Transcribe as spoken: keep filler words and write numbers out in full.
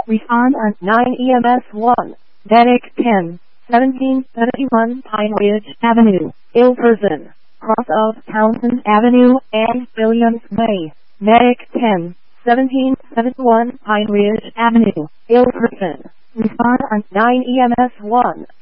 Respond on nine E M S one. Medic ten, seventeen seventy-one Pine Ridge Avenue, Ilverson, cross of Townsend Avenue and Williams Way. Medic ten, seventeen seventy-one Pine Ridge Avenue, Ilverson. Respond on nine E M S one.